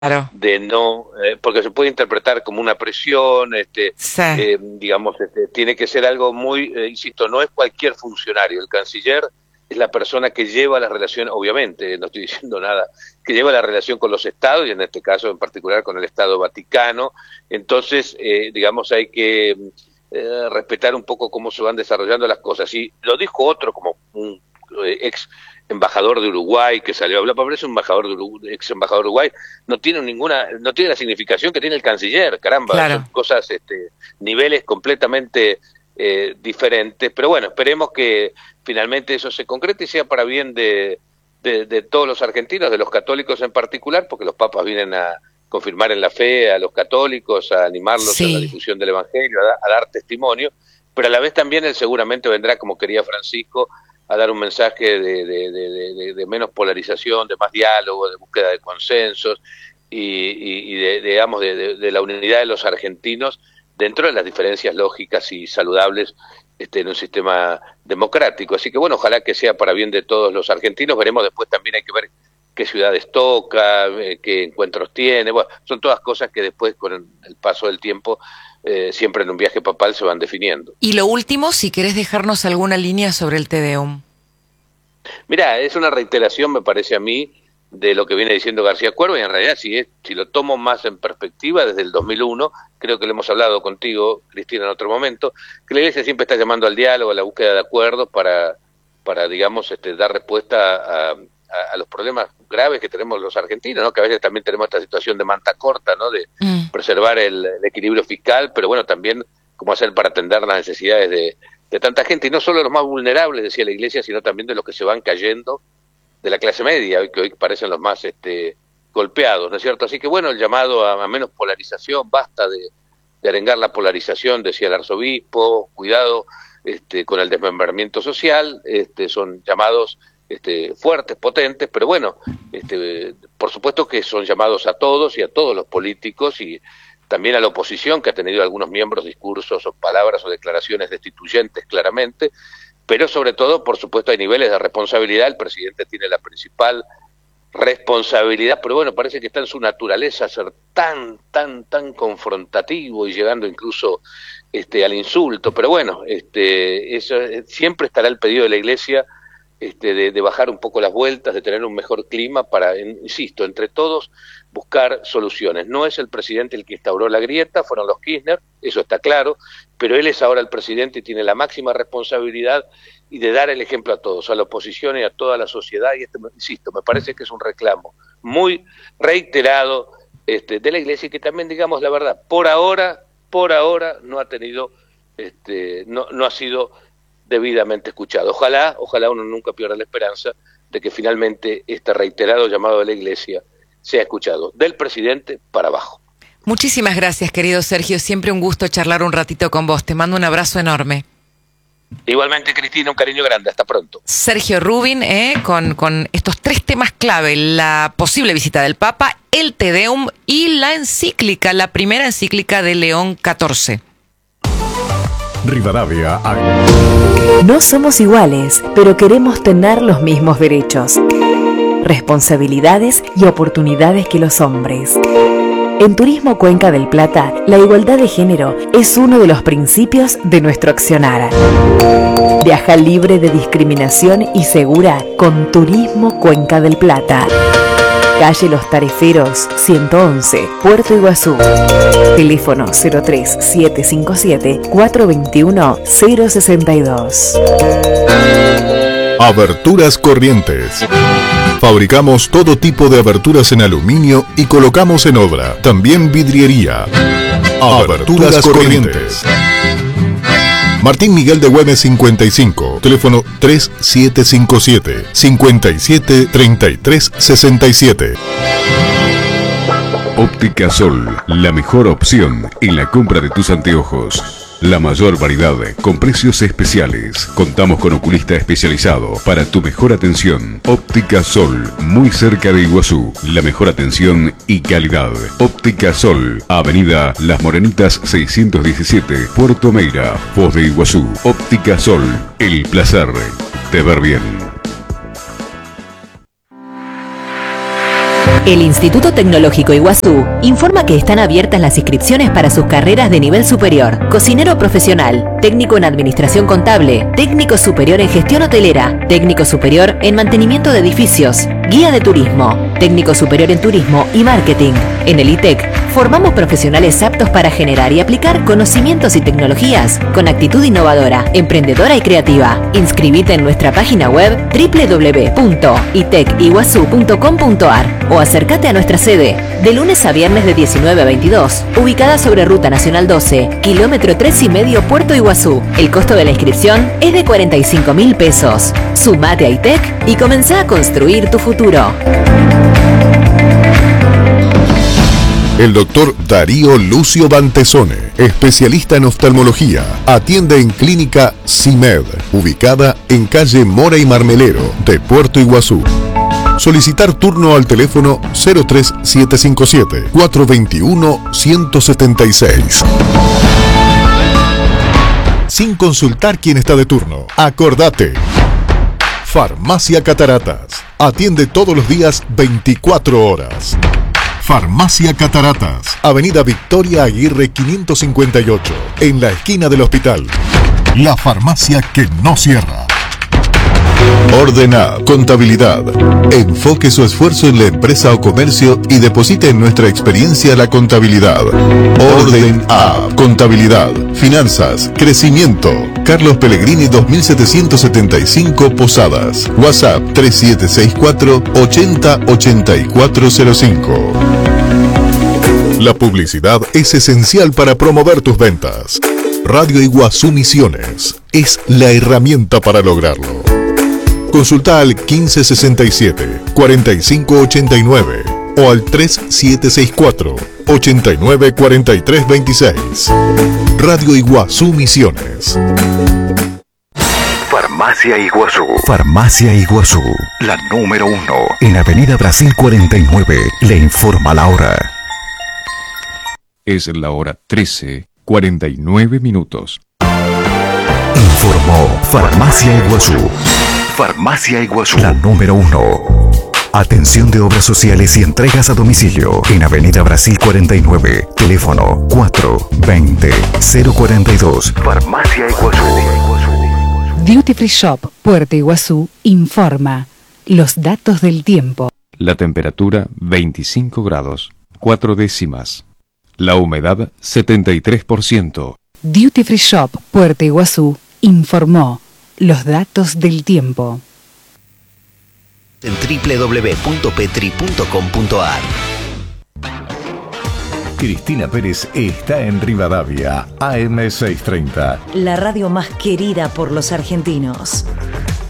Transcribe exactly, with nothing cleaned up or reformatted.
Claro. de no, eh, porque se puede interpretar como una presión, este, Sí. eh, digamos, este, tiene que ser algo muy, eh, insisto, no es cualquier funcionario, el canciller es la persona que lleva la relación, obviamente, no estoy diciendo nada, que lleva la relación con los estados, y en este caso en particular con el Estado Vaticano, entonces, eh, digamos, hay que eh, respetar un poco cómo se van desarrollando las cosas, y lo dijo otro como un eh, ex embajador de Uruguay que salió a hablar, pero es un embajador de Uruguay, ex embajador de Uruguay, no tiene ninguna, no tiene la significación que tiene el canciller, caramba, Claro. son cosas, este, niveles completamente eh, diferentes, pero bueno, esperemos que finalmente eso se concrete y sea para bien de, de, de todos los argentinos, de los católicos en particular, porque los papas vienen a confirmar en la fe a los católicos, a animarlos Sí. a la difusión del evangelio, a, da, a dar testimonio, pero a la vez también él seguramente vendrá, como quería Francisco, a dar un mensaje de, de, de, de, de menos polarización, de más diálogo, de búsqueda de consensos y, y, y de, de, digamos, de, de, de la unidad de los argentinos dentro de las diferencias lógicas y saludables este, en un sistema democrático. Así que bueno, ojalá que sea para bien de todos los argentinos. Veremos después, también hay que ver qué ciudades toca, eh, qué encuentros tiene. Bueno, son todas cosas que después, con el, el paso del tiempo, Eh, siempre en un viaje papal se van definiendo. Y lo último, si querés dejarnos alguna línea sobre el Te Deum. Mirá, es una reiteración, me parece a mí, de lo que viene diciendo García Cuervo, y en realidad si, es, si lo tomo más en perspectiva, desde el dos mil uno, creo que lo hemos hablado contigo, Cristina, en otro momento, que la Iglesia siempre está llamando al diálogo, a la búsqueda de acuerdos para, para digamos, este, dar respuesta a, a, a los problemas graves que tenemos los argentinos, ¿no? Que a veces también tenemos esta situación de manta corta, ¿no? De mm. preservar el, el equilibrio fiscal, pero bueno, también cómo hacer para atender las necesidades de, de tanta gente, y no solo los más vulnerables, decía la Iglesia, sino también de los que se van cayendo de la clase media, que hoy parecen los más este, golpeados, ¿no es cierto? Así que bueno, el llamado a, a menos polarización, basta de, de arengar la polarización, decía el arzobispo, cuidado este, con el desmembramiento social, este, son llamados este, fuertes, potentes, pero bueno, este, por supuesto que son llamados a todos y a todos los políticos, y también a la oposición, que ha tenido algunos miembros discursos o palabras o declaraciones destituyentes claramente, pero sobre todo, por supuesto, hay niveles de responsabilidad. El presidente tiene la principal responsabilidad, pero bueno, parece que está en su naturaleza ser tan, tan, tan confrontativo y llegando incluso este, al insulto, pero bueno, este, eso, siempre estará el pedido de la Iglesia este, de, de bajar un poco las vueltas, de tener un mejor clima para, insisto, entre todos buscar soluciones. No es el presidente el que instauró la grieta, fueron los Kirchner, eso está claro, pero él es ahora el presidente y tiene la máxima responsabilidad y de dar el ejemplo a todos, a la oposición y a toda la sociedad, y este, insisto, me parece que es un reclamo muy reiterado este, de la Iglesia, y que también, digamos la verdad, por ahora, por ahora no ha tenido, este, no, no ha sido debidamente escuchado. Ojalá, ojalá uno nunca pierda la esperanza de que finalmente este reiterado llamado de la Iglesia sea escuchado, del presidente para abajo. Muchísimas gracias, querido Sergio. Siempre un gusto charlar un ratito con vos. Te mando un abrazo enorme. Igualmente, Cristina, un cariño grande. Hasta pronto. Sergio Rubin, eh, con, con estos tres temas clave: la posible visita del Papa, el Te Deum y la encíclica, la primera encíclica de León catorce. Rivadavia. No somos iguales, pero queremos tener los mismos derechos, responsabilidades y oportunidades que los hombres. En Turismo Cuenca del Plata, la igualdad de género es uno de los principios de nuestro accionar. Viaja libre de discriminación y segura con Turismo Cuenca del Plata. Calle Los Tareferos, ciento once, Puerto Iguazú. Teléfono cero tres siete cinco siete cuatro dos uno cero seis dos. Aberturas Corrientes. Fabricamos todo tipo de aberturas en aluminio y colocamos en obra. También vidriería. Aberturas, Aberturas Corrientes. Martín Miguel de Güemes cincuenta y cinco. Teléfono tres siete cinco siete, cinco siete, tres tres seis siete. Óptica Sol, la mejor opción en la compra de tus anteojos. La mayor variedad con precios especiales. Contamos con oculista especializado para tu mejor atención. Óptica Sol, muy cerca de Iguazú. La mejor atención y calidad. Óptica Sol, Avenida Las Morenitas seiscientos diecisiete, Puerto Meira, Foz de Iguazú. Óptica Sol, el placer de ver bien. El Instituto Tecnológico Iguazú informa que están abiertas las inscripciones para sus carreras de nivel superior: cocinero profesional, técnico en administración contable, técnico superior en gestión hotelera, técnico superior en mantenimiento de edificios, guía de turismo, técnico superior en turismo y marketing. En el I T E C formamos profesionales aptos para generar y aplicar conocimientos y tecnologías con actitud innovadora, emprendedora y creativa. Inscribite en nuestra página web doble u doble u doble u punto i t e c iguazú punto com punto a r o acércate a nuestra sede de lunes a viernes de diecinueve a veintidós, ubicada sobre Ruta Nacional doce, kilómetro tres y medio, Puerto Iguazú. El costo de la inscripción es de cuarenta y cinco mil pesos. Sumate a I T E C y comenzá a construir tu futuro. El doctor Darío Lucio Bantesone, especialista en oftalmología, atiende en Clínica CIMED, ubicada en calle Mora y Marmelero de Puerto Iguazú. Solicitar turno al teléfono cero tres siete cinco siete, cuatro dos uno, uno siete seis. Sin consultar quién está de turno, acordate. Farmacia Cataratas. Atiende todos los días veinticuatro horas. Farmacia Cataratas, Avenida Victoria Aguirre quinientos cincuenta y ocho, en la esquina del hospital. La farmacia que no cierra. Ordena Contabilidad. Enfoque su esfuerzo en la empresa o comercio y deposite en nuestra experiencia la contabilidad. Orden A. Contabilidad, finanzas, crecimiento. Carlos Pellegrini dos mil setecientos setenta y cinco, Posadas. WhatsApp tres siete seis cuatro, ochenta, ochenta y cuatro cero cinco. La publicidad es esencial para promover tus ventas. Radio Iguazú Misiones es la herramienta para lograrlo. Consulta al quince sesenta y siete, cuarenta y cinco ochenta y nueve o al tres siete seis cuatro, ochenta y nueve cuarenta y tres veintiséis. Radio Iguazú Misiones. Farmacia Iguazú. Farmacia Iguazú, la número uno en Avenida Brasil cuarenta y nueve. Le informa la hora. Es la hora trece, cuarenta y nueve minutos. Informó Farmacia Iguazú. Farmacia Iguazú, la número uno. Atención de obras sociales y entregas a domicilio en Avenida Brasil cuarenta y nueve. Teléfono cuatro veinte, cero cuarenta y dos. Farmacia Iguazú. Duty Free Shop Puerto Iguazú informa los datos del tiempo. La temperatura veinticinco grados, cuatro décimas. La humedad setenta y tres por ciento. Duty Free Shop Puerto Iguazú informó los datos del tiempo. En doble u doble u doble u punto petri punto com punto a r. Cristina Pérez está en Rivadavia, A M seiscientos treinta. La radio más querida por los argentinos.